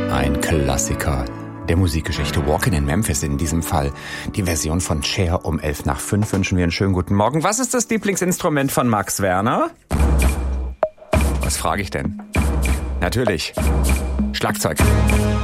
Ein Klassiker der Musikgeschichte. Walkin' in Memphis in diesem Fall. Die Version von Cher um 5:11 wünschen wir einen schönen guten Morgen. Was ist das Lieblingsinstrument von Max Werner? Was frage ich denn? Natürlich. Schlagzeug.